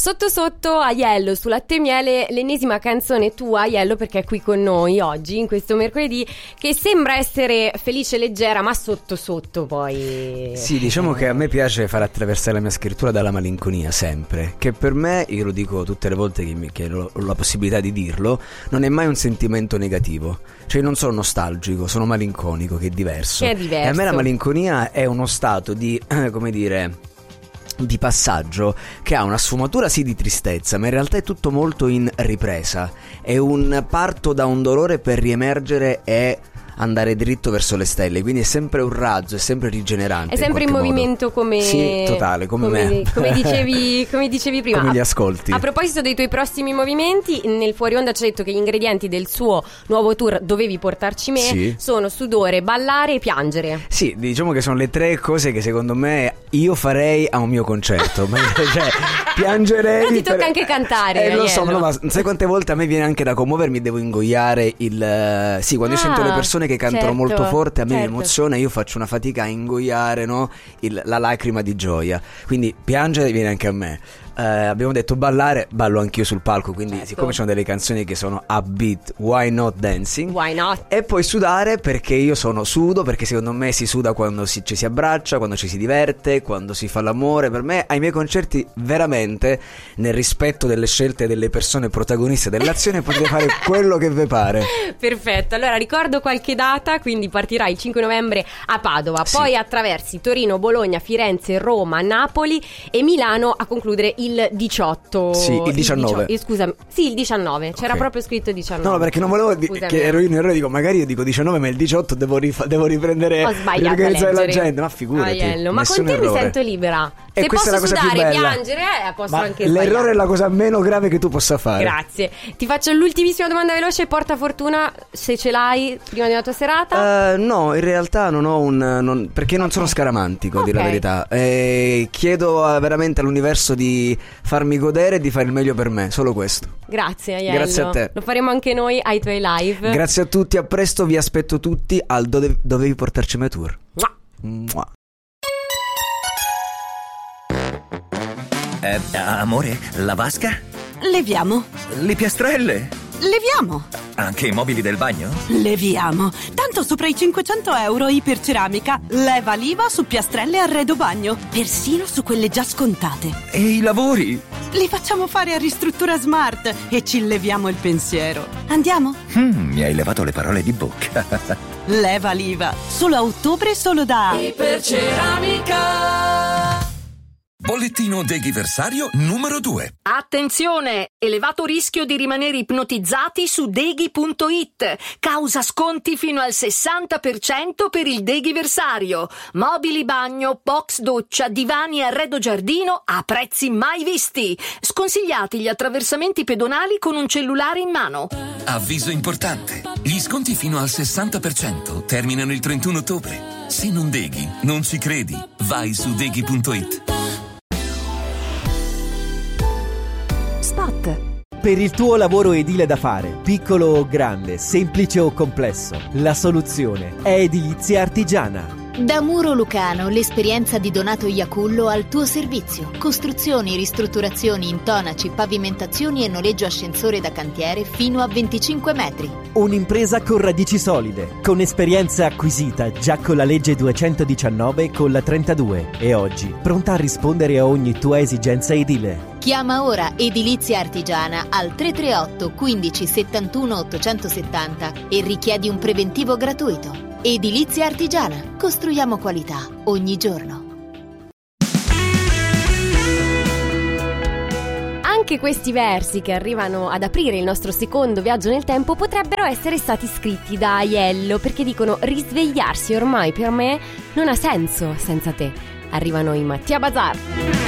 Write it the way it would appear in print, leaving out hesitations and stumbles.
Sotto sotto Aiello su Latte e Miele, l'ennesima canzone tua, Aiello, perché è qui con noi oggi in questo mercoledì che sembra essere felice e leggera, ma sotto sotto poi sì, diciamo che a me piace far attraversare la mia scrittura dalla malinconia, sempre, che per me, io lo dico tutte le volte che ho la possibilità di dirlo, non è mai un sentimento negativo. Cioè non sono nostalgico, sono malinconico, che è diverso. Che è diverso. E a me la malinconia è uno stato di, come dire, di passaggio che ha una sfumatura sì di tristezza, ma in realtà è tutto molto in ripresa. È un parto da un dolore per riemergere e andare dritto verso le stelle, quindi è sempre un razzo, è sempre rigenerante. È sempre in movimento modo. Come sì, totale, come me. Come dicevi prima. Come gli ascolti. A proposito dei tuoi prossimi movimenti, nel fuori onda ci hai detto che gli ingredienti del suo nuovo tour Dovevi portarci me sì. sono sudore, ballare e piangere. Sì, diciamo che sono le tre cose che secondo me io farei a un mio concerto. Cioè, piangerei. Però ti tocca anche cantare. Lo so, no, ma sai quante volte a me viene anche da commuovermi, devo ingoiare il... Sì, quando io sento le persone che cantano molto forte, a me mi emoziona, io faccio una fatica a ingoiare, no? La lacrima di gioia. Quindi piangere viene anche a me. Abbiamo detto ballare, ballo anch'io sul palco, quindi siccome ci sono delle canzoni che sono upbeat, why not dancing? Why not? E poi sudare, perché io sudo, perché secondo me si suda quando ci si abbraccia, quando ci si diverte, quando si fa l'amore. Per me ai miei concerti veramente, nel rispetto delle scelte delle persone protagoniste dell'azione, potete fare quello che vi pare. Perfetto, allora ricordo qualche data, quindi partirai il 5 novembre a Padova, sì. Poi attraversi Torino, Bologna, Firenze, Roma, Napoli e Milano a concludere il 18. Sì, il 19. Scusami, sì, il 19. C'era proprio scritto 19. No, perché non volevo che ero io in errore, dico magari io dico 19, ma il 18 devo riprendere. Ho sbagliato riorganizzare la gente, ma figurati. Aiello, ma con te mi sento libera. Se posso sudare, piangere, posso anche sbagliare. L'errore è la cosa meno grave che tu possa fare. Grazie. Ti faccio l'ultimissima domanda veloce. Porta fortuna, se ce l'hai prima della tua serata? No, in realtà non ho perché non sono scaramantico, a dire la verità. Chiedo veramente all'universo di farmi godere e di fare il meglio per me, solo questo. Grazie Aiello. Grazie a te. Lo faremo anche noi ai tuoi live. Grazie a tutti, a presto, vi aspetto tutti al Dovevi portarci me tour. Mua. Amore, la vasca? Leviamo. Le piastrelle? Leviamo. Anche i mobili del bagno? Leviamo. Tanto sopra i 500 euro Iperceramica. Leva l'IVA su piastrelle e arredo bagno. Persino su quelle già scontate. E i lavori? Li facciamo fare a Ristruttura Smart e ci leviamo il pensiero. Andiamo? Mi hai levato le parole di bocca. Leva l'IVA. Solo a ottobre, solo da Iperceramica. Bollettino deghiversario numero 2. Attenzione! Elevato rischio di rimanere ipnotizzati su deghi.it. Causa sconti fino al 60% per il deghiversario. Mobili bagno, box doccia, divani e arredo giardino a prezzi mai visti. Sconsigliati gli attraversamenti pedonali con un cellulare in mano. Avviso importante. Gli sconti fino al 60% terminano il 31 ottobre. Se non deghi, non ci credi. Vai su deghi.it. Spot. Per il tuo lavoro edile da fare, piccolo o grande, semplice o complesso, la soluzione è Edilizia Artigiana. Da Muro Lucano, l'esperienza di Donato Iacullo al tuo servizio. Costruzioni, ristrutturazioni, intonaci, pavimentazioni e noleggio ascensore da cantiere fino a 25 metri. Un'impresa con radici solide, con esperienza acquisita già con la legge 219 e con la 32 e oggi pronta a rispondere a ogni tua esigenza edile. Chiama ora Edilizia Artigiana al 338 15 71 870 e richiedi un preventivo gratuito. Edilizia Artigiana. Costruiamo qualità ogni giorno. Anche questi versi che arrivano ad aprire il nostro secondo viaggio nel tempo potrebbero essere stati scritti da Aiello, perché dicono: risvegliarsi ormai per me non ha senso senza te. Arrivano i Mattia Bazar.